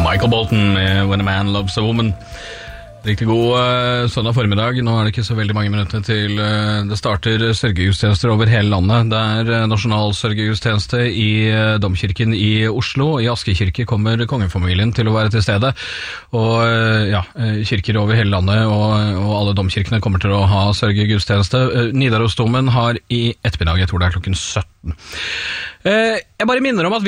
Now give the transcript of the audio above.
Michael Bolton med When a Man Loves a Woman. Riktig god søndag formiddag. Nå det ikke så veldig mange minutter til det starter sørgegudstjenester over hele landet. Det nasjonal sørgegudstjeneste i Domkirken i Oslo. I Askekirke kommer kongefamilien til å være til stede. Og ja, kirker over hele landet og alle domkirkene kommer til å ha sørgegudstjeneste. Nidarosdomen har i ettermiddag, jeg tror det klokken 17. Jeg bare minner om at